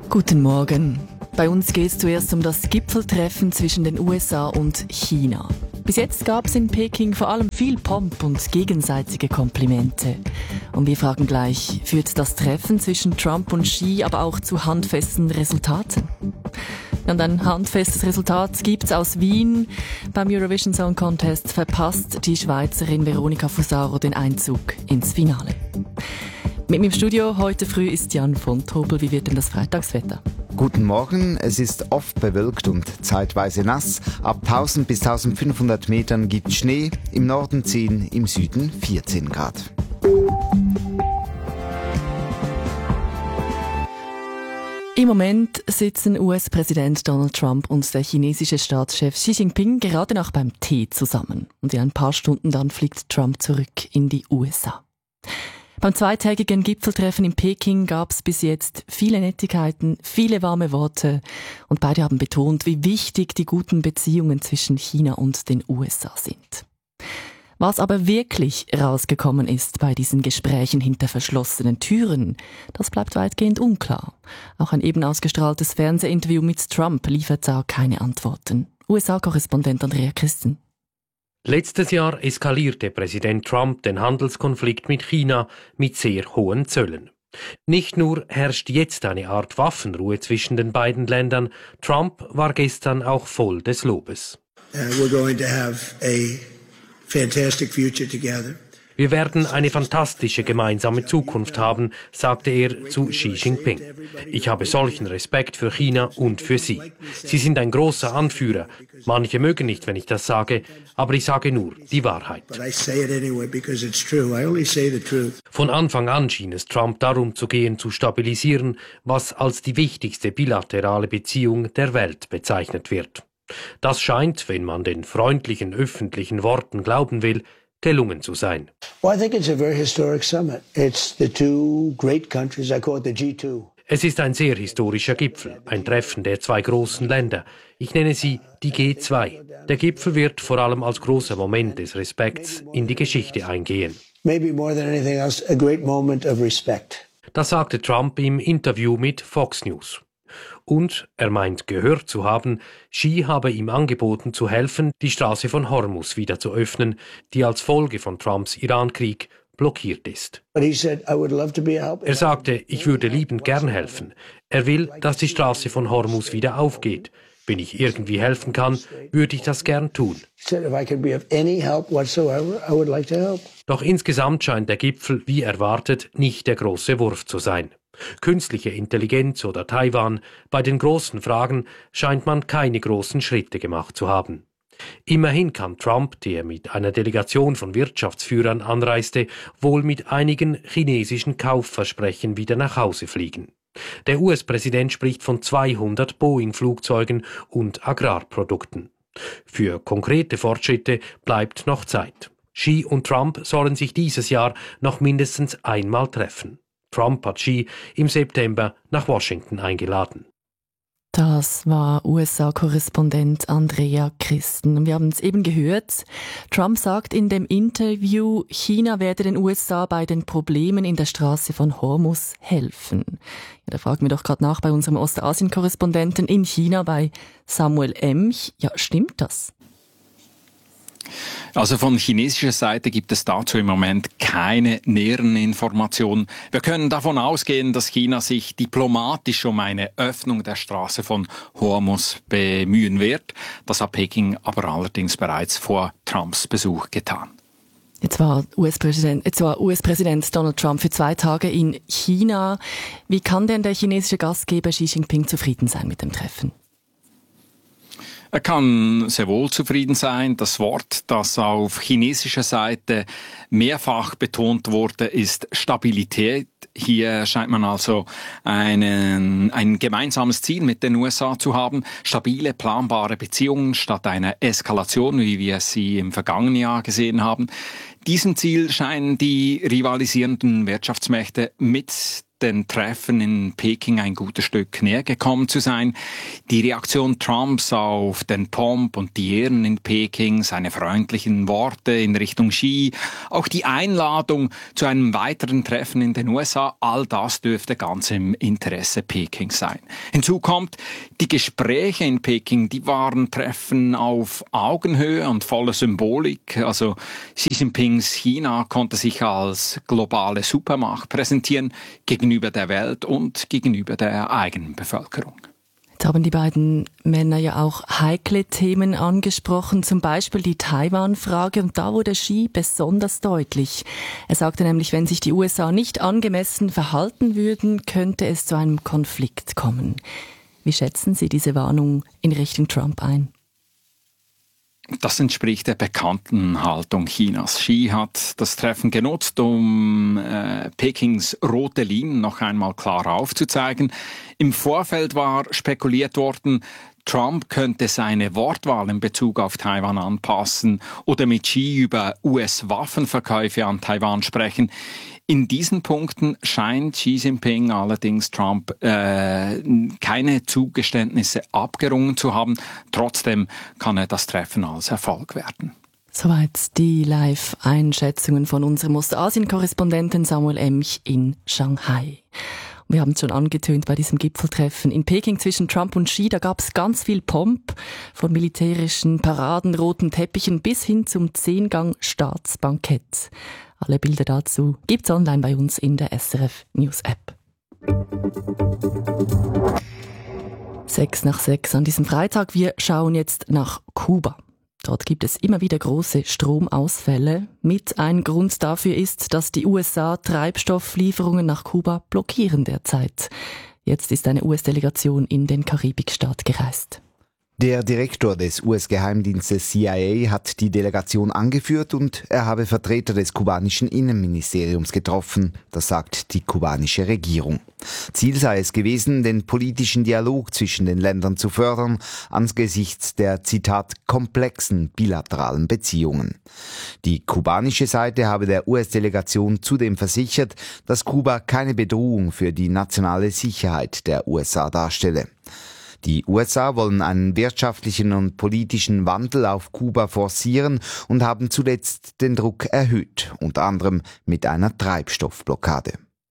Guten Morgen. Bei uns geht es zuerst um das Gipfeltreffen zwischen den USA und China. Bis jetzt gab es in Peking vor allem viel Pomp und gegenseitige Komplimente. Und wir fragen gleich, führt das Treffen zwischen Trump und Xi aber auch zu handfesten Resultaten? Und ein handfestes Resultat gibt's aus Wien. Beim Eurovision Song Contest verpasst die Schweizerin Veronika Fusaro den Einzug ins Finale. Mit mir im Studio heute früh ist Jan von Tobel. Wie wird denn das Freitagswetter? Guten Morgen, es ist oft bewölkt und zeitweise nass. Ab 1000 bis 1500 Metern gibt Schnee, im Norden 10, im Süden 14 Grad. Im Moment sitzen US-Präsident Donald Trump und der chinesische Staatschef Xi Jinping gerade noch beim Tee zusammen. Und in ein paar Stunden dann fliegt Trump zurück in die USA. Beim zweitägigen Gipfeltreffen in Peking gab es bis jetzt viele Nettigkeiten, viele warme Worte und beide haben betont, wie wichtig die guten Beziehungen zwischen China und den USA sind. Was aber wirklich rausgekommen ist bei diesen Gesprächen hinter verschlossenen Türen, das bleibt weitgehend unklar. Auch ein eben ausgestrahltes Fernsehinterview mit Trump liefert da keine Antworten. USA-Korrespondent Andrea Christen. Letztes Jahr eskalierte Präsident Trump den Handelskonflikt mit China mit sehr hohen Zöllen. Nicht nur herrscht jetzt eine Art Waffenruhe zwischen den beiden Ländern, Trump war gestern auch voll des Lobes. We're going to have a fantastic future together. Wir werden eine fantastische gemeinsame Zukunft haben, sagte er zu Xi Jinping. Ich habe solchen Respekt für China und für Sie. Sie sind ein großer Anführer. Manche mögen nicht, wenn ich das sage, aber ich sage nur die Wahrheit. Von Anfang an schien es Trump darum zu gehen, zu stabilisieren, was als die wichtigste bilaterale Beziehung der Welt bezeichnet wird. Das scheint, wenn man den freundlichen öffentlichen Worten glauben will, gelungen zu sein. Well, I think it's a very historic summit. It's the two great countries, I call it the G2. Es ist ein sehr historischer Gipfel, ein Treffen der zwei großen Länder. Ich nenne sie die G2. Der Gipfel wird vor allem als großer Moment des Respekts in die Geschichte eingehen. Maybe more than anything else, a great moment of respect. Das sagte Trump im Interview mit Fox News. Und er meint gehört zu haben, Xi habe ihm angeboten zu helfen, die Straße von Hormuz wieder zu öffnen, die als Folge von Trumps Irankrieg blockiert ist. Er sagte, ich würde liebend gern helfen. Er will, dass die Straße von Hormuz wieder aufgeht. Wenn ich irgendwie helfen kann, würde ich das gern tun. Doch insgesamt scheint der Gipfel, wie erwartet, nicht der große Wurf zu sein. Künstliche Intelligenz oder Taiwan, bei den großen Fragen scheint man keine großen Schritte gemacht zu haben. Immerhin kann Trump, der mit einer Delegation von Wirtschaftsführern anreiste, wohl mit einigen chinesischen Kaufversprechen wieder nach Hause fliegen. Der US-Präsident spricht von 200 Boeing-Flugzeugen und Agrarprodukten. Für konkrete Fortschritte bleibt noch Zeit. Xi und Trump sollen sich dieses Jahr noch mindestens einmal treffen. Trump hat Xi im September nach Washington eingeladen. Das war USA-Korrespondent Andrea Christen. Und wir haben es eben gehört. Trump sagt in dem Interview, China werde den USA bei den Problemen in der Straße von Hormuz helfen. Ja, da fragen wir doch gerade nach bei unserem Ostasien-Korrespondenten in China, bei Samuel Emch. Ja, stimmt das? Also von chinesischer Seite gibt es dazu im Moment keine näheren Informationen. Wir können davon ausgehen, dass China sich diplomatisch um eine Öffnung der Straße von Hormuz bemühen wird. Das hat Peking aber allerdings bereits vor Trumps Besuch getan. Jetzt war US-Präsident Donald Trump für 2 Tage in China. Wie kann denn der chinesische Gastgeber Xi Jinping zufrieden sein mit dem Treffen? Er kann sehr wohl zufrieden sein. Das Wort, das auf chinesischer Seite mehrfach betont wurde, ist Stabilität. Hier scheint man also ein gemeinsames Ziel mit den USA zu haben. Stabile, planbare Beziehungen statt einer Eskalation, wie wir sie im vergangenen Jahr gesehen haben. Diesem Ziel scheinen die rivalisierenden Wirtschaftsmächte mit den Treffen in Peking ein gutes Stück näher gekommen zu sein. Die Reaktion Trumps auf den Pomp und die Ehren in Peking, seine freundlichen Worte in Richtung Xi, auch die Einladung zu einem weiteren Treffen in den USA, all das dürfte ganz im Interesse Pekings sein. Hinzu kommt, die Gespräche in Peking, die waren Treffen auf Augenhöhe und voller Symbolik. Also Xi Jinpings China konnte sich als globale Supermacht präsentieren gegenüber der Welt und gegenüber der eigenen Bevölkerung. Jetzt haben die beiden Männer ja auch heikle Themen angesprochen, zum Beispiel die Taiwan-Frage, und da wurde Xi besonders deutlich. Er sagte nämlich, wenn sich die USA nicht angemessen verhalten würden, könnte es zu einem Konflikt kommen. Wie schätzen Sie diese Warnung in Richtung Trump ein? Das entspricht der bekannten Haltung Chinas. Xi hat das Treffen genutzt, um Pekings rote Linien noch einmal klar aufzuzeigen. Im Vorfeld war spekuliert worden, Trump könnte seine Wortwahl in Bezug auf Taiwan anpassen oder mit Xi über US-Waffenverkäufe an Taiwan sprechen. In diesen Punkten scheint Xi Jinping allerdings Trump keine Zugeständnisse abgerungen zu haben. Trotzdem kann er das Treffen als Erfolg werten. Soweit die Live-Einschätzungen von unserem Ostasien-Korrespondenten Samuel Emch in Shanghai. Wir haben es schon angetönt bei diesem Gipfeltreffen in Peking zwischen Trump und Xi. Da gab es ganz viel Pomp, von militärischen Paraden, roten Teppichen bis hin zum 10-Gang-Staatsbankett. Alle Bilder dazu gibt's online bei uns in der SRF News App. 6:06 an diesem Freitag. Wir schauen jetzt nach Kuba. Dort gibt es immer wieder große Stromausfälle. Mit ein Grund dafür ist, dass die USA Treibstofflieferungen nach Kuba blockieren derzeit. Jetzt ist eine US-Delegation in den Karibikstaat gereist. Der Direktor des US-Geheimdienstes CIA hat die Delegation angeführt und er habe Vertreter des kubanischen Innenministeriums getroffen, das sagt die kubanische Regierung. Ziel sei es gewesen, den politischen Dialog zwischen den Ländern zu fördern, angesichts der, Zitat, komplexen bilateralen Beziehungen. Die kubanische Seite habe der US-Delegation zudem versichert, dass Kuba keine Bedrohung für die nationale Sicherheit der USA darstelle. Die USA wollen einen wirtschaftlichen und politischen Wandel auf Kuba forcieren und haben zuletzt den Druck erhöht, unter anderem mit einer Treibstoffblockade.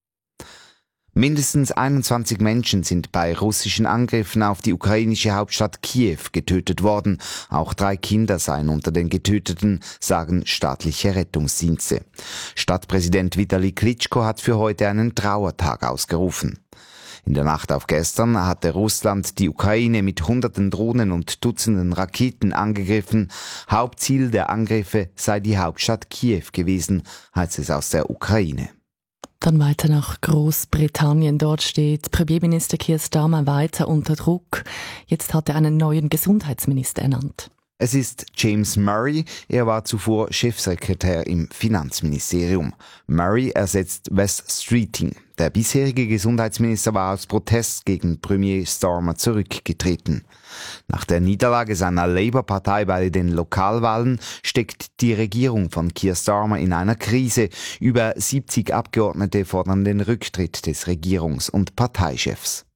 Mindestens 21 Menschen sind bei russischen Angriffen auf die ukrainische Hauptstadt Kiew getötet worden. Auch 3 Kinder seien unter den Getöteten, sagen staatliche Rettungsdienste. Stadtpräsident Vitali Klitschko hat für heute einen Trauertag ausgerufen. In der Nacht auf gestern hatte Russland die Ukraine mit Hunderten Drohnen und Dutzenden Raketen angegriffen. Hauptziel der Angriffe sei die Hauptstadt Kiew gewesen, heißt es aus der Ukraine. Dann weiter nach Großbritannien. Dort steht Premierminister Keir Starmer weiter unter Druck. Jetzt hat er einen neuen Gesundheitsminister ernannt. Es ist James Murray, er war zuvor Chefsekretär im Finanzministerium. Murray ersetzt Wes Streeting. Der bisherige Gesundheitsminister war aus Protest gegen Premier Starmer zurückgetreten. Nach der Niederlage seiner Labour-Partei bei den Lokalwahlen steckt die Regierung von Keir Starmer in einer Krise. Über 70 Abgeordnete fordern den Rücktritt des Regierungs- und Parteichefs.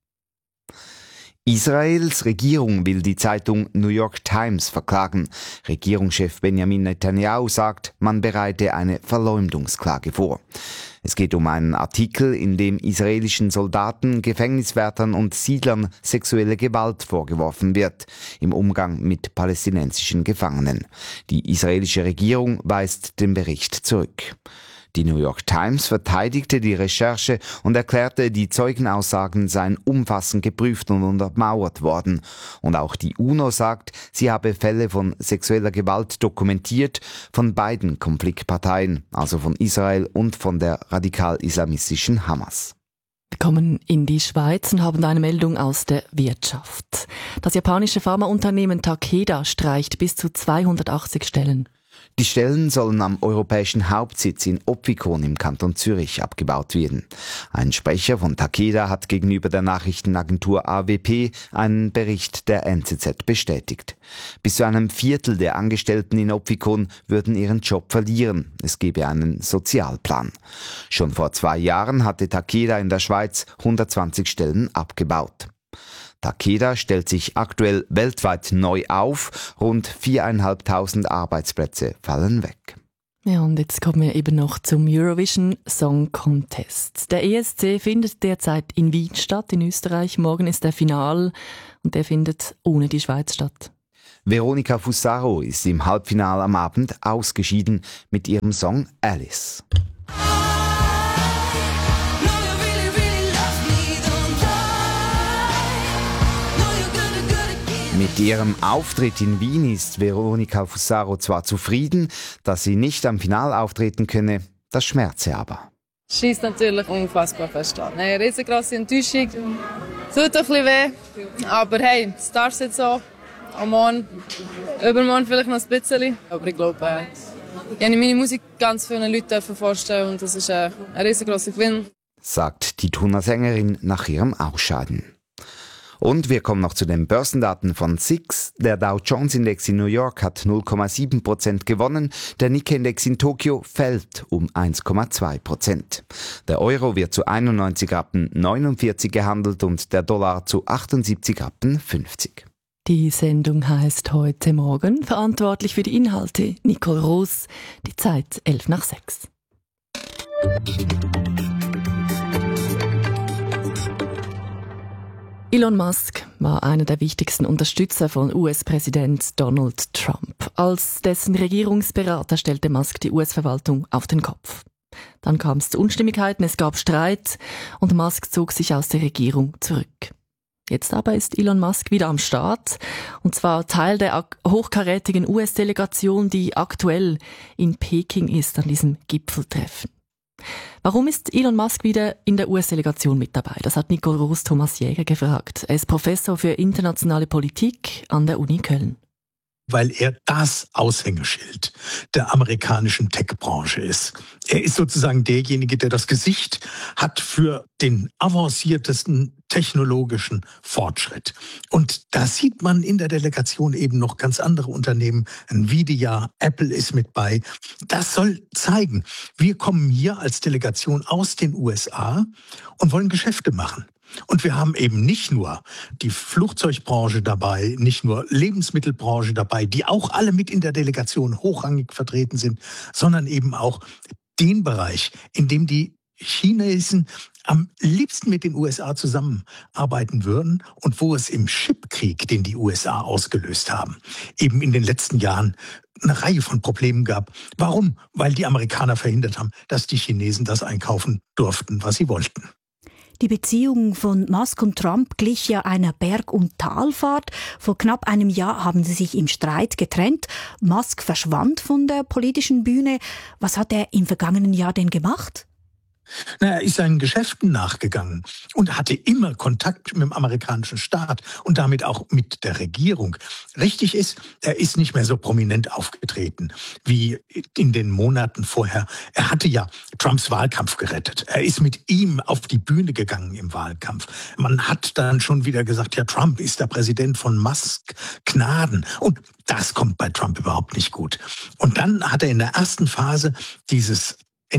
Israels Regierung will die Zeitung New York Times verklagen. Regierungschef Benjamin Netanyahu sagt, man bereite eine Verleumdungsklage vor. Es geht um einen Artikel, in dem israelischen Soldaten, Gefängniswärtern und Siedlern sexuelle Gewalt vorgeworfen wird, im Umgang mit palästinensischen Gefangenen. Die israelische Regierung weist den Bericht zurück. Die New York Times verteidigte die Recherche und erklärte, die Zeugenaussagen seien umfassend geprüft und untermauert worden. Und auch die UNO sagt, sie habe Fälle von sexueller Gewalt dokumentiert von beiden Konfliktparteien, also von Israel und von der radikal-islamistischen Hamas. Wir kommen in die Schweiz und haben eine Meldung aus der Wirtschaft. Das japanische Pharmaunternehmen Takeda streicht bis zu 280 Stellen. Die Stellen sollen am europäischen Hauptsitz in Oppikon im Kanton Zürich abgebaut werden. Ein Sprecher von Takeda hat gegenüber der Nachrichtenagentur AWP einen Bericht der NZZ bestätigt. Bis zu einem Viertel der Angestellten in Oppikon würden ihren Job verlieren. Es gebe einen Sozialplan. Schon vor 2 Jahren hatte Takeda in der Schweiz 120 Stellen abgebaut. Takeda stellt sich aktuell weltweit neu auf. Rund 4'500 Arbeitsplätze fallen weg. Ja, und jetzt kommen wir eben noch zum Eurovision Song Contest. Der ESC findet derzeit in Wien statt, in Österreich. Morgen ist der Final und der findet ohne die Schweiz statt. Veronica Fusaro ist im Halbfinale am Abend ausgeschieden mit ihrem Song Alice. Mit ihrem Auftritt in Wien ist Veronica Fusaro zwar zufrieden, dass sie nicht am Finale auftreten könne, das schmerze aber. Schießt natürlich unfassbar fest an. Eine riesengroße Enttäuschung. Tut ein bisschen weh, aber hey, es darf jetzt so. Am Morgen, übermorgen vielleicht noch ein bisschen. Aber ich glaube, ich habe meine Musik ganz vielen Leuten vorstellen und das ist ein riesengroßer Gewinn. Sagt die Thuner Sängerin nach ihrem Ausscheiden. Und wir kommen noch zu den Börsendaten von SIX. Der Dow Jones Index in New York hat 0,7% gewonnen. Der Nikkei-Index in Tokio fällt um 1,2%. Der Euro wird zu 91,49 Rappen gehandelt und der Dollar zu 78,50 Rappen. Die Sendung heißt heute Morgen. Verantwortlich für die Inhalte Nicole Roos. Die Zeit 5:11. Elon Musk war einer der wichtigsten Unterstützer von US-Präsident Donald Trump. Als dessen Regierungsberater stellte Musk die US-Verwaltung auf den Kopf. Dann kam es zu Unstimmigkeiten, es gab Streit und Musk zog sich aus der Regierung zurück. Jetzt aber ist Elon Musk wieder am Start, und zwar Teil der hochkarätigen US-Delegation, die aktuell in Peking ist an diesem Gipfeltreffen. Warum ist Elon Musk wieder in der US-Delegation mit dabei? Das hat Nicole Roos Thomas Jäger gefragt. Er ist Professor für internationale Politik an der Uni Köln. Weil er das Aushängeschild der amerikanischen Tech-Branche ist. Er ist sozusagen derjenige, der das Gesicht hat für den avanciertesten technologischen Fortschritt. Und da sieht man in der Delegation eben noch ganz andere Unternehmen. Nvidia, Apple ist mit bei. Das soll zeigen, wir kommen hier als Delegation aus den USA und wollen Geschäfte machen. Und wir haben eben nicht nur die Flugzeugbranche dabei, nicht nur Lebensmittelbranche dabei, die auch alle mit in der Delegation hochrangig vertreten sind, sondern eben auch den Bereich, in dem die Chinesen am liebsten mit den USA zusammenarbeiten würden und wo es im Chipkrieg, den die USA ausgelöst haben, eben in den letzten Jahren eine Reihe von Problemen gab. Warum? Weil die Amerikaner verhindert haben, dass die Chinesen das einkaufen durften, was sie wollten. Die Beziehung von Musk und Trump glich ja einer Berg- und Talfahrt. Vor knapp einem Jahr haben sie sich im Streit getrennt. Musk verschwand von der politischen Bühne. Was hat er im vergangenen Jahr denn gemacht? Er ist seinen Geschäften nachgegangen und hatte immer Kontakt mit dem amerikanischen Staat und damit auch mit der Regierung. Richtig ist, er ist nicht mehr so prominent aufgetreten wie in den Monaten vorher. Er hatte ja Trumps Wahlkampf gerettet. Er ist mit ihm auf die Bühne gegangen im Wahlkampf. Man hat dann schon wieder gesagt, ja, Trump ist der Präsident von Musk Gnaden. Und das kommt bei Trump überhaupt nicht gut. Und dann hat er in der ersten Phase dieses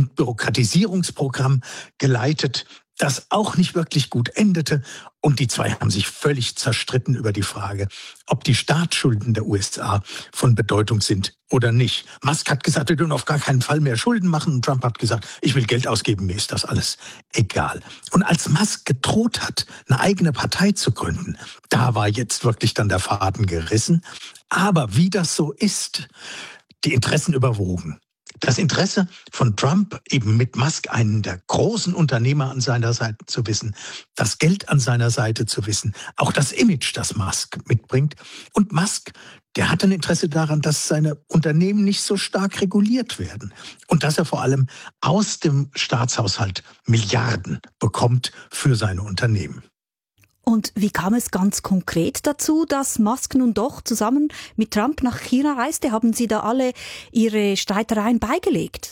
Entbürokratisierungsprogramm geleitet, das auch nicht wirklich gut endete. Und die zwei haben sich völlig zerstritten über die Frage, ob die Staatsschulden der USA von Bedeutung sind oder nicht. Musk hat gesagt, wir dürfen auf gar keinen Fall mehr Schulden machen. Und Trump hat gesagt, ich will Geld ausgeben, mir ist das alles egal. Und als Musk gedroht hat, eine eigene Partei zu gründen, da war jetzt wirklich dann der Faden gerissen. Aber wie das so ist, die Interessen überwogen. Das Interesse von Trump, eben mit Musk einen der großen Unternehmer an seiner Seite zu wissen, das Geld an seiner Seite zu wissen, auch das Image, das Musk mitbringt. Und Musk, der hat ein Interesse daran, dass seine Unternehmen nicht so stark reguliert werden und dass er vor allem aus dem Staatshaushalt Milliarden bekommt für seine Unternehmen. Und wie kam es ganz konkret dazu, dass Musk nun doch zusammen mit Trump nach China reiste? Haben Sie da alle Ihre Streitereien beigelegt?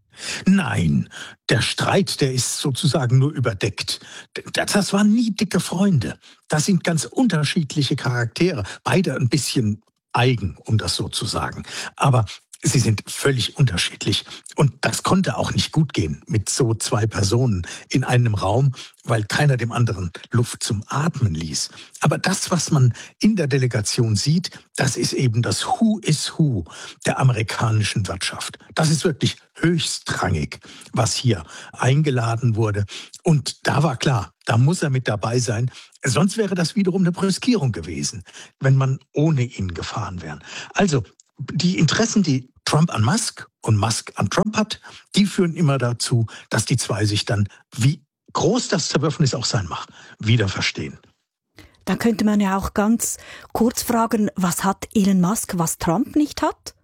Nein, der Streit, der ist sozusagen nur überdeckt. Das waren nie dicke Freunde. Das sind ganz unterschiedliche Charaktere. Beide ein bisschen eigen, um das so zu sagen. Aber sie sind völlig unterschiedlich. Und das konnte auch nicht gut gehen mit so zwei Personen in einem Raum, weil keiner dem anderen Luft zum Atmen ließ. Aber das, was man in der Delegation sieht, das ist eben das Who is Who der amerikanischen Wirtschaft. Das ist wirklich höchstrangig, was hier eingeladen wurde. Und da war klar, da muss er mit dabei sein. Sonst wäre das wiederum eine Brüskierung gewesen, wenn man ohne ihn gefahren wäre. Also die Interessen, die Trump an Musk und Musk an Trump hat, die führen immer dazu, dass die zwei sich dann, wie groß das Zerwürfnis auch sein mag, wieder verstehen. Dann könnte man ja auch ganz kurz fragen, was hat Elon Musk, was Trump nicht hat?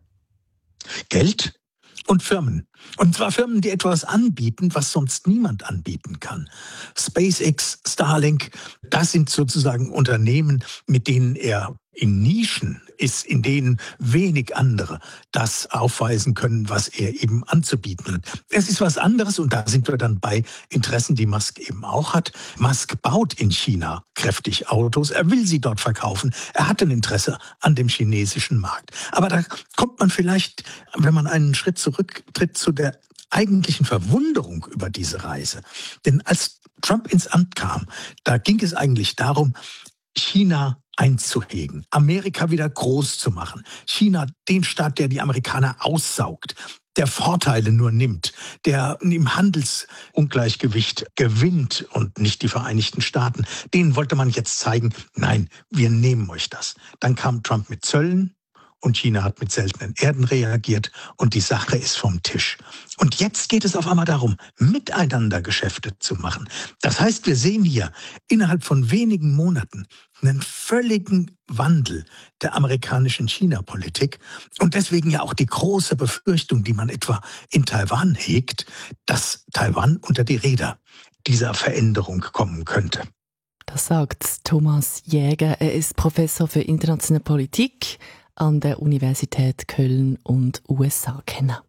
Geld und Firmen. Und zwar Firmen, die etwas anbieten, was sonst niemand anbieten kann. SpaceX, Starlink, das sind sozusagen Unternehmen, mit denen er in Nischen ist, in denen wenig andere das aufweisen können, was er eben anzubieten hat. Es ist was anderes und da sind wir dann bei Interessen, die Musk eben auch hat. Musk baut in China kräftig Autos, er will sie dort verkaufen, er hat ein Interesse an dem chinesischen Markt. Aber da kommt man vielleicht, wenn man einen Schritt zurücktritt, zu der eigentlichen Verwunderung über diese Reise. Denn als Trump ins Amt kam, da ging es eigentlich darum, China einzuhegen, Amerika wieder groß zu machen. China, den Staat, der die Amerikaner aussaugt, der Vorteile nur nimmt, der im Handelsungleichgewicht gewinnt und nicht die Vereinigten Staaten. Denen wollte man jetzt zeigen, nein, wir nehmen euch das. Dann kam Trump mit Zöllen. Und China hat mit seltenen Erden reagiert und die Sache ist vom Tisch. Und jetzt geht es auf einmal darum, miteinander Geschäfte zu machen. Das heißt, wir sehen hier innerhalb von wenigen Monaten einen völligen Wandel der amerikanischen China-Politik und deswegen ja auch die große Befürchtung, die man etwa in Taiwan hegt, dass Taiwan unter die Räder dieser Veränderung kommen könnte. Das sagt Thomas Jäger. Er ist Professor für internationale Politik an der Universität Köln und USA-Kenner.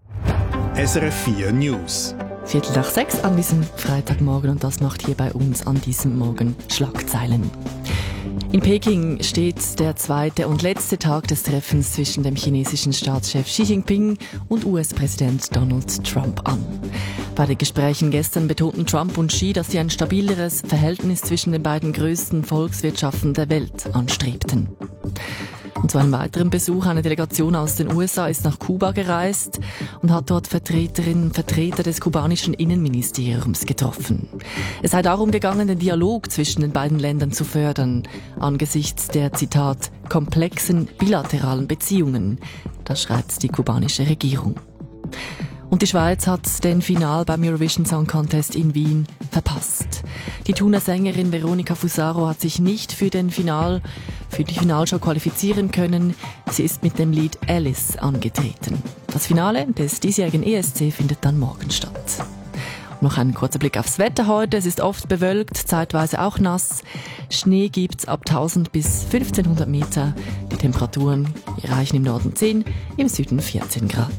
SRF 4 News. 5:45 an diesem Freitagmorgen und das macht hier bei uns an diesem Morgen Schlagzeilen. In Peking steht der zweite und letzte Tag des Treffens zwischen dem chinesischen Staatschef Xi Jinping und US-Präsident Donald Trump an. Bei den Gesprächen gestern betonten Trump und Xi, dass sie ein stabileres Verhältnis zwischen den beiden größten Volkswirtschaften der Welt anstrebten. Und zu einem weiteren Besuch, eine Delegation aus den USA ist nach Kuba gereist und hat dort Vertreterinnen und Vertreter des kubanischen Innenministeriums getroffen. Es sei darum gegangen, den Dialog zwischen den beiden Ländern zu fördern, angesichts der, Zitat, komplexen bilateralen Beziehungen. Das schreibt die kubanische Regierung. Und die Schweiz hat den Final beim Eurovision Song Contest in Wien verpasst. Die Thuner Sängerin Veronica Fusaro hat sich nicht für die Finalshow qualifizieren können. Sie ist mit dem Lied Alice angetreten. Das Finale des diesjährigen ESC findet dann morgen statt. Und noch ein kurzer Blick aufs Wetter heute. Es ist oft bewölkt, zeitweise auch nass. Schnee gibt's ab 1000 bis 1500 Meter. Die Temperaturen erreichen im Norden 10, im Süden 14 Grad.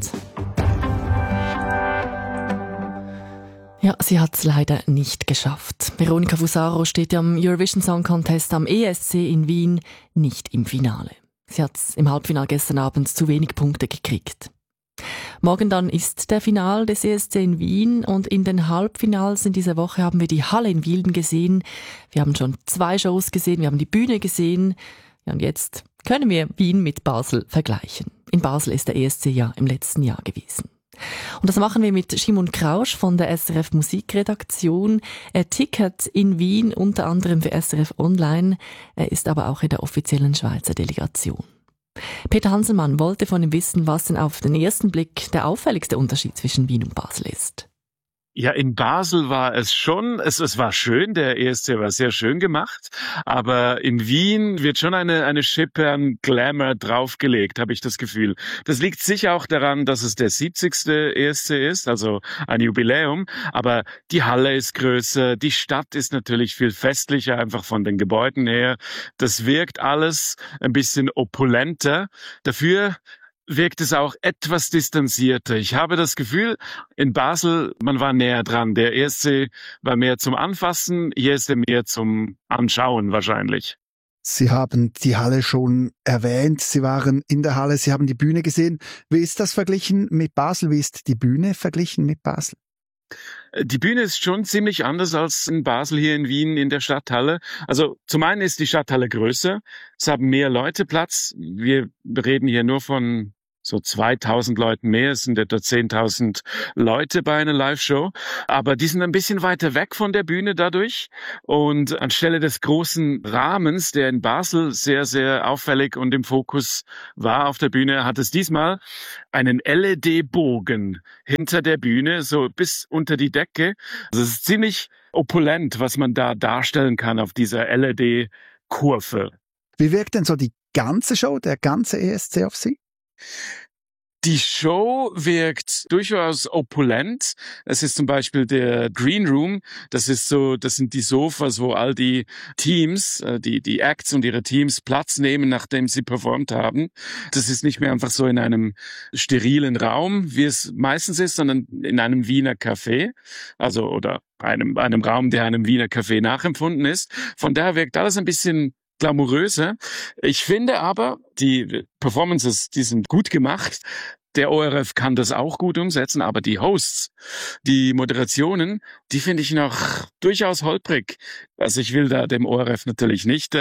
Ja, sie hat es leider nicht geschafft. Veronica Fusaro steht ja am Eurovision Song Contest am ESC in Wien nicht im Finale. Sie hat im Halbfinale gestern Abend zu wenig Punkte gekriegt. Morgen dann ist der Final des ESC in Wien und in den Halbfinals in dieser Woche haben wir die Halle in Wielden gesehen. Wir haben schon 2 Shows gesehen, wir haben die Bühne gesehen. Ja, und jetzt können wir Wien mit Basel vergleichen. In Basel ist der ESC ja im letzten Jahr gewesen. Und das machen wir mit Simon Krausch von der SRF Musikredaktion. Er tickert in Wien, unter anderem für SRF Online. Er ist aber auch in der offiziellen Schweizer Delegation. Peter Hanselmann wollte von ihm wissen, was denn auf den ersten Blick der auffälligste Unterschied zwischen Wien und Basel ist. Ja, in Basel war es schon, es war schön, der ESC war sehr schön gemacht, aber in Wien wird schon eine Schippe an Glamour draufgelegt, habe ich das Gefühl. Das liegt sicher auch daran, dass es der 70. ESC ist, also ein Jubiläum, aber die Halle ist größer, die Stadt ist natürlich viel festlicher, einfach von den Gebäuden her. Das wirkt alles ein bisschen opulenter. Dafür wirkt es auch etwas distanzierter. Ich habe das Gefühl, in Basel, man war näher dran. Der ESC war mehr zum Anfassen, hier ist er mehr zum Anschauen wahrscheinlich. Sie haben die Halle schon erwähnt, Sie waren in der Halle, Sie haben die Bühne gesehen. Wie ist das verglichen mit Basel? Wie ist die Bühne verglichen mit Basel? Die Bühne ist schon ziemlich anders als in Basel hier in Wien in der Stadthalle. Also zum einen ist die Stadthalle größer, es haben mehr Leute Platz. Wir reden hier nur von so 2000 Leuten mehr, es sind etwa 10.000 Leute bei einer Live-Show. Aber die sind ein bisschen weiter weg von der Bühne dadurch. Und anstelle des großen Rahmens, der in Basel sehr, sehr auffällig und im Fokus war auf der Bühne, hat es diesmal einen LED-Bogen hinter der Bühne, so bis unter die Decke. Also es ist ziemlich opulent, was man da darstellen kann auf dieser LED-Kurve. Wie wirkt denn so die ganze Show, der ganze ESC auf Sie? Die Show wirkt durchaus opulent. Es ist zum Beispiel der Green Room. Das sind die Sofas, wo all die Teams, die Acts und ihre Teams Platz nehmen, nachdem sie performt haben. Das ist nicht mehr einfach so in einem sterilen Raum, wie es meistens ist, sondern in einem Wiener Café. Also, oder einem Raum, der einem Wiener Café nachempfunden ist. Von daher wirkt alles ein bisschen glamouröser. Ich finde aber, die Performances, die sind gut gemacht. Der ORF kann das auch gut umsetzen, aber die Hosts, die Moderationen, die finde ich noch durchaus holprig. Also ich will da dem ORF natürlich nicht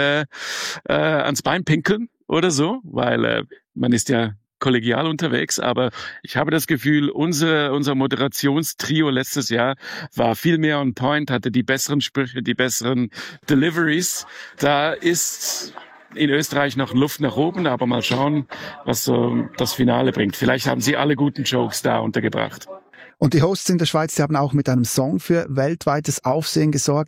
ans Bein pinkeln oder so, weil man ist ja kollegial unterwegs, aber ich habe das Gefühl, unser Moderationstrio letztes Jahr war viel mehr on point, hatte die besseren Sprüche, die besseren Deliveries. Da ist in Österreich noch Luft nach oben, aber mal schauen, was so das Finale bringt. Vielleicht haben sie alle guten Jokes da untergebracht. Und die Hosts in der Schweiz, die haben auch mit einem Song für weltweites Aufsehen gesorgt.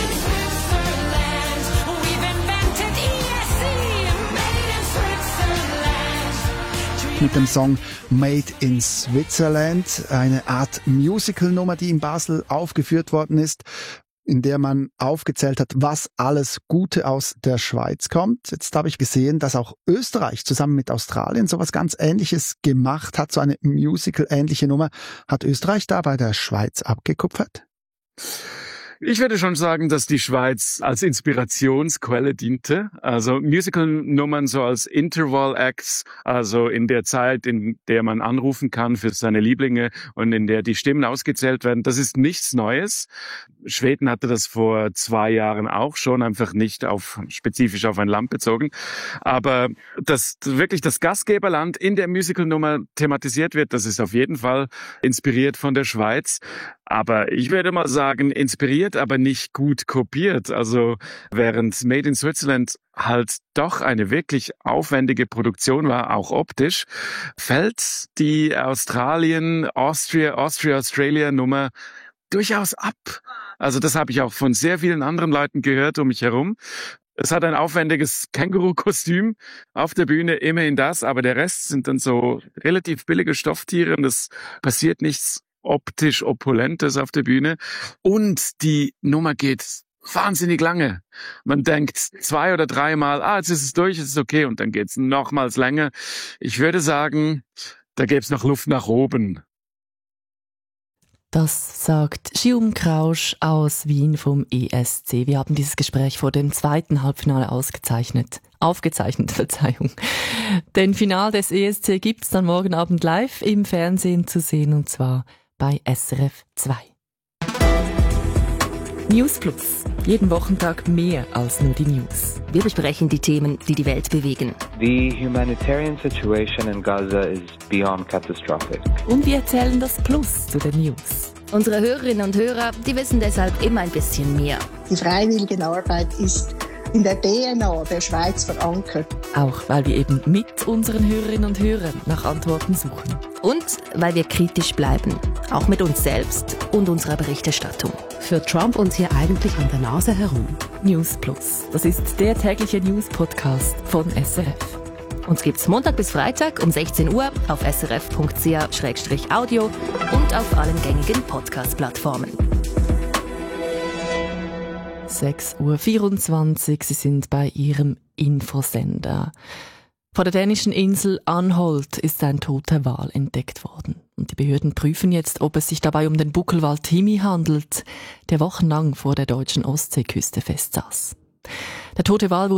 Mit dem Song Made in Switzerland, eine Art Musical-Nummer, die in Basel aufgeführt worden ist, in der man aufgezählt hat, was alles Gute aus der Schweiz kommt. Jetzt habe ich gesehen, dass auch Österreich zusammen mit Australien sowas ganz Ähnliches gemacht hat, so eine Musical-ähnliche Nummer. Hat Österreich da bei der Schweiz abgekupfert? Ich würde schon sagen, dass die Schweiz als Inspirationsquelle diente. Also Musical-Nummern so als Interval-Acts, also in der Zeit, in der man anrufen kann für seine Lieblinge und in der die Stimmen ausgezählt werden, das ist nichts Neues. Schweden hatte das vor 2 Jahren auch schon, einfach nicht spezifisch auf ein Land bezogen. Aber dass wirklich das Gastgeberland in der Musical-Nummer thematisiert wird, das ist auf jeden Fall inspiriert von der Schweiz. Aber ich würde mal sagen, inspiriert, aber nicht gut kopiert. Also während Made in Switzerland halt doch eine wirklich aufwendige Produktion war, auch optisch, fällt die Australia-Nummer durchaus ab. Also das habe ich auch von sehr vielen anderen Leuten gehört um mich herum. Es hat ein aufwendiges Känguru-Kostüm auf der Bühne, immerhin das, aber der Rest sind dann so relativ billige Stofftiere und es passiert nichts optisch Opulentes auf der Bühne. Und die Nummer geht wahnsinnig lange. Man denkt 2 oder 3 Mal, jetzt ist es durch, es ist okay, und dann geht's nochmals länger. Ich würde sagen, da gäbe es noch Luft nach oben. Das sagt Guillaume Krausch aus Wien vom ESC. Wir haben dieses Gespräch vor dem 2. Halbfinale aufgezeichnet. Den Final des ESC gibt's dann morgen Abend live im Fernsehen zu sehen, und zwar bei SRF 2. News Plus. Jeden Wochentag mehr als nur die News. Wir besprechen die Themen, die die Welt bewegen. The humanitarian situation in Gaza is beyond catastrophic. Und wir erzählen das Plus zu den News. Unsere Hörerinnen und Hörer, die wissen deshalb immer ein bisschen mehr. Die Freiwilligenarbeit ist in der DNA der Schweiz verankert. Auch weil wir eben mit unseren Hörerinnen und Hörern nach Antworten suchen. Und weil wir kritisch bleiben, auch mit uns selbst und unserer Berichterstattung. Führt Trump uns hier eigentlich an der Nase herum? News Plus, das ist der tägliche News-Podcast von SRF. Uns gibt's Montag bis Freitag um 16 Uhr auf srf.ch/audio und auf allen gängigen Podcast-Plattformen. 6:24 Uhr, Sie sind bei Ihrem Infosender. Vor der dänischen Insel Anholt ist ein toter Wal entdeckt worden. Und die Behörden prüfen jetzt, ob es sich dabei um den Buckelwal Timmy handelt, der wochenlang vor der deutschen Ostseeküste festsaß. Der tote Wal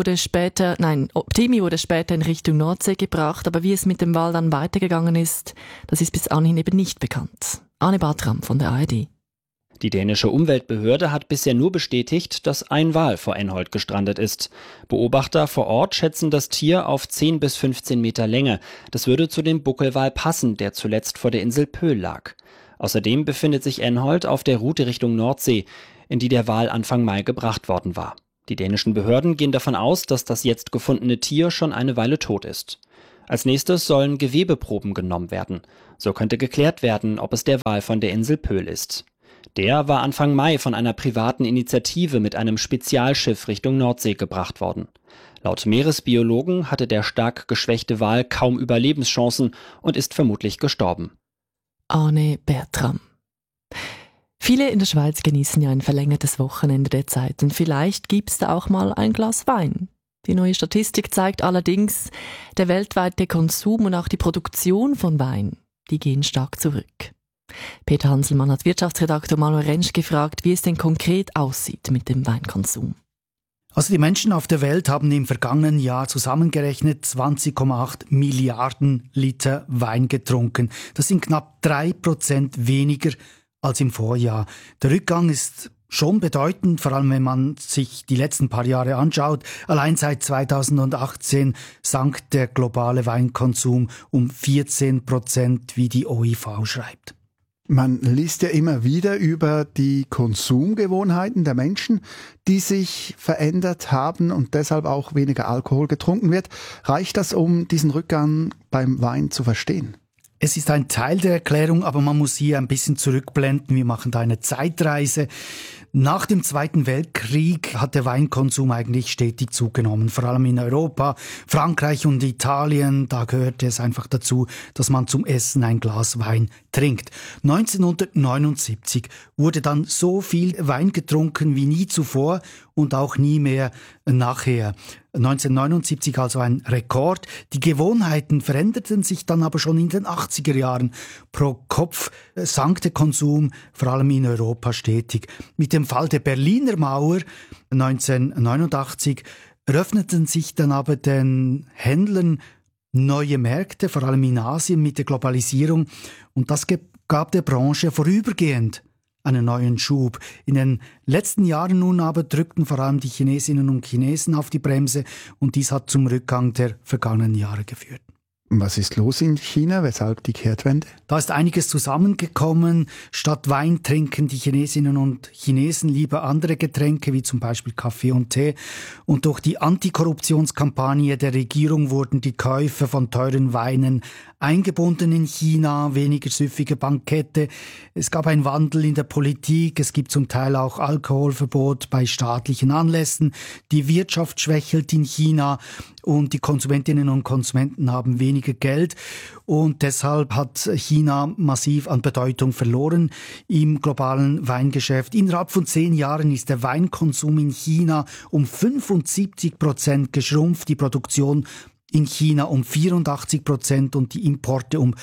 Timmy wurde später in Richtung Nordsee gebracht, aber wie es mit dem Wal dann weitergegangen ist, das ist bis anhin eben nicht bekannt. Arne Bartram von der ARD. Die dänische Umweltbehörde hat bisher nur bestätigt, dass ein Wal vor Anholt gestrandet ist. Beobachter vor Ort schätzen das Tier auf 10 bis 15 Meter Länge. Das würde zu dem Buckelwal passen, der zuletzt vor der Insel Pöhl lag. Außerdem befindet sich Anholt auf der Route Richtung Nordsee, in die der Wal Anfang Mai gebracht worden war. Die dänischen Behörden gehen davon aus, dass das jetzt gefundene Tier schon eine Weile tot ist. Als nächstes sollen Gewebeproben genommen werden. So könnte geklärt werden, ob es der Wal von der Insel Pöhl ist. Der war Anfang Mai von einer privaten Initiative mit einem Spezialschiff Richtung Nordsee gebracht worden. Laut Meeresbiologen hatte der stark geschwächte Wal kaum Überlebenschancen und ist vermutlich gestorben. Arne Bertram. Viele in der Schweiz genießen ja ein verlängertes Wochenende der Zeit und vielleicht gibt's da auch mal ein Glas Wein. Die neue Statistik zeigt allerdings, der weltweite Konsum und auch die Produktion von Wein, die gehen stark zurück. Peter Hanselmann hat Wirtschaftsredakteur Manuel Rentsch gefragt, wie es denn konkret aussieht mit dem Weinkonsum. Also die Menschen auf der Welt haben im vergangenen Jahr zusammengerechnet 20,8 Milliarden Liter Wein getrunken. Das sind knapp 3% weniger als im Vorjahr. Der Rückgang ist schon bedeutend, vor allem wenn man sich die letzten paar Jahre anschaut. Allein seit 2018 sank der globale Weinkonsum um 14%, wie die OIV schreibt. Man liest ja immer wieder über die Konsumgewohnheiten der Menschen, die sich verändert haben und deshalb auch weniger Alkohol getrunken wird. Reicht das, um diesen Rückgang beim Wein zu verstehen? Es ist ein Teil der Erklärung, aber man muss hier ein bisschen zurückblenden. Wir machen da eine Zeitreise. Nach dem Zweiten Weltkrieg hat der Weinkonsum eigentlich stetig zugenommen, vor allem in Europa, Frankreich und Italien. Da gehörte es einfach dazu, dass man zum Essen ein Glas Wein trinkt. 1979 wurde dann so viel Wein getrunken wie nie zuvor und auch nie mehr nachher. 1979 also ein Rekord. Die Gewohnheiten veränderten sich dann aber schon in den 80er Jahren. Pro Kopf sank der Konsum, vor allem in Europa, stetig. Mit dem Fall der Berliner Mauer 1989 eröffneten sich dann aber den Händlern neue Märkte, vor allem in Asien mit der Globalisierung. Und das gab der Branche vorübergehend einen neuen Schub. In den letzten Jahren nun aber drückten vor allem die Chinesinnen und Chinesen auf die Bremse und dies hat zum Rückgang der vergangenen Jahre geführt. Was ist los in China? Weshalb die Kehrtwende? Da ist einiges zusammengekommen. Statt Wein trinken die Chinesinnen und Chinesen lieber andere Getränke, wie zum Beispiel Kaffee und Tee. Und durch die Antikorruptionskampagne der Regierung wurden die Käufe von teuren Weinen eingebunden in China, weniger süffige Bankette. Es gab einen Wandel in der Politik. Es gibt zum Teil auch Alkoholverbot bei staatlichen Anlässen. Die Wirtschaft schwächelt in China und die Konsumentinnen und Konsumenten haben weniger Geld. Und deshalb hat China massiv an Bedeutung verloren im globalen Weingeschäft. Innerhalb von 10 Jahren ist der Weinkonsum in China um 75% geschrumpft, die Produktion in China um 84% und die Importe um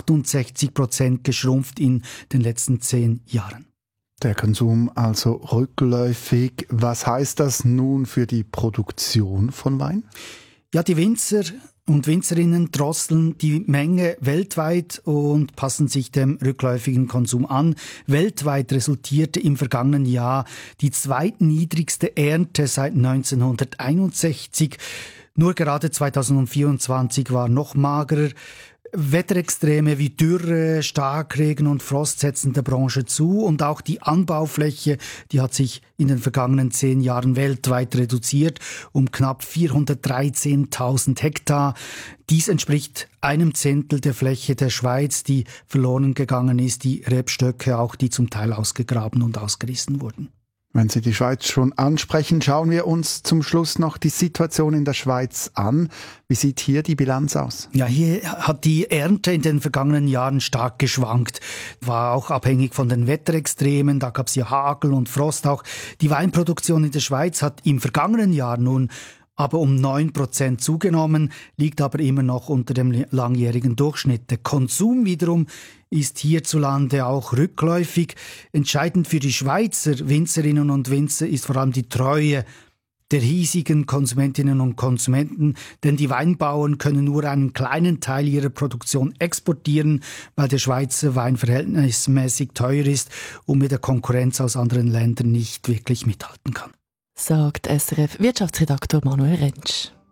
68% geschrumpft in den letzten 10 Jahren. Der Konsum also rückläufig. Was heißt das nun für die Produktion von Wein? Ja, die Winzer und Winzerinnen drosseln die Menge weltweit und passen sich dem rückläufigen Konsum an. Weltweit resultierte im vergangenen Jahr die zweitniedrigste Ernte seit 1961. Nur gerade 2024 war noch magerer. Wetterextreme wie Dürre, Starkregen und Frost setzen der Branche zu und auch die Anbaufläche, die hat sich in den vergangenen 10 Jahren weltweit reduziert um knapp 413.000 Hektar. Dies entspricht 1/10 der Fläche der Schweiz, die verloren gegangen ist, die Rebstöcke auch, die zum Teil ausgegraben und ausgerissen wurden. Wenn Sie die Schweiz schon ansprechen, schauen wir uns zum Schluss noch die Situation in der Schweiz an. Wie sieht hier die Bilanz aus? Ja, hier hat die Ernte in den vergangenen Jahren stark geschwankt. War auch abhängig von den Wetterextremen. Da gab es ja Hagel und Frost auch. Die Weinproduktion in der Schweiz hat im vergangenen Jahr nun aber um 9% zugenommen, liegt aber immer noch unter dem langjährigen Durchschnitt. Der Konsum wiederum ist hierzulande auch rückläufig. Entscheidend für die Schweizer Winzerinnen und Winzer ist vor allem die Treue der hiesigen Konsumentinnen und Konsumenten, denn die Weinbauern können nur einen kleinen Teil ihrer Produktion exportieren, weil der Schweizer Wein verhältnismäßig teuer ist und mit der Konkurrenz aus anderen Ländern nicht wirklich mithalten kann. Sagt SRF-Wirtschaftsredaktor Manuel Rentsch.